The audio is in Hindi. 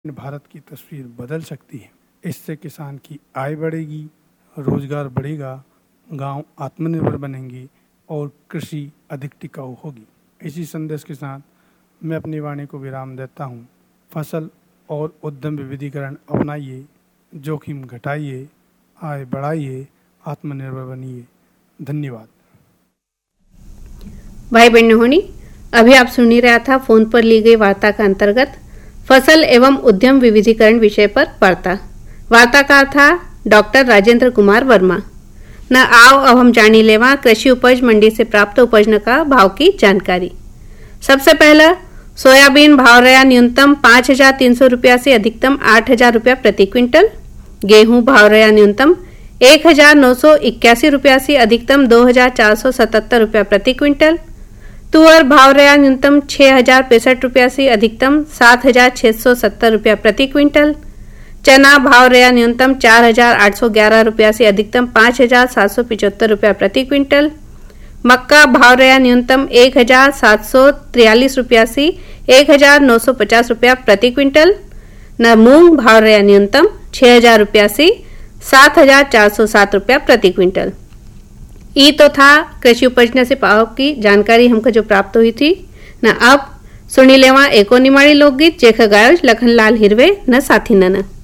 भारत की तस्वीर बदल सकती है। इससे किसान की आय बढ़ेगी, रोजगार बढ़ेगा, गांव आत्मनिर्भर बनेंगे और कृषि अधिक टिकाऊ होगी। इसी संदेश के साथ मैं अपनी वाणी को विराम देता हूं। फसल और उद्यम विविधीकरण अपनाइए, जोखिम घटाइए, आय बढ़ाइए, आत्मनिर्भर बनिए। धन्यवाद। भाई बहनों, अभी आप सुन ही रहा था फोन पर ली गई वार्ता का अंतर्गत फसल एवं उद्यम विविधीकरण विषय पर वार्ताकार था डॉक्टर राजेंद्र कुमार वर्मा। न आओ अब हम जानी लेवा कृषि उपज मंडी से प्राप्त उपज का भाव की जानकारी। सबसे पहला सोयाबीन भाव रहा न्यूनतम 5,300 रुपया से अधिकतम 8,000 रुपया प्रति क्विंटल। गेहूं भाव रहा न्यूनतम 1,981 रुपया से अधिकतम 2,477 रुपया प्रति क्विंटल। तुअर भाव रहा न्यूनतम 6,065 रुपया से अधिकतम 7,670 रुपया प्रति क्विंटल। चना भाव रहा न्यूनतम 4,811 रुपया से अधिकतम 5,775 रुपया प्रति क्विंटल। मक्का भाव रहा न्यूनतम 1,743 रुपया से 1,950 रुपया प्रति क्विंटल। न मूंग भाव रहा न्यूनतम 6,000 रुपया से 7,407 रुपया प्रति क्विंटल। ये तो था कृषि उपज से भाव की जानकारी हमको जो प्राप्त हुई थी। न अब सुनी लेवा एको निमाड़ी लोकगीत जेखा गायोज लखनलाल हिरवे न साथी नन।